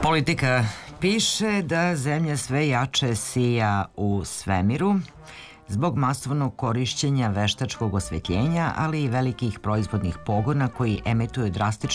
Politika piše da zemlja sve jače sija u svemiru zbog masovnog korišćenja veštačkog osvetljenja, ali i velikih proizvodnih pogona koji emituju drastično